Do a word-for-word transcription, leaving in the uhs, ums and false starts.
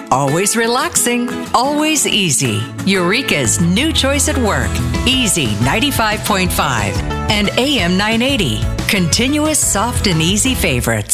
Always relaxing, always easy. Eureka's new choice at work. Easy ninety-five point five and A M nine eighty. Continuous soft and easy favorites.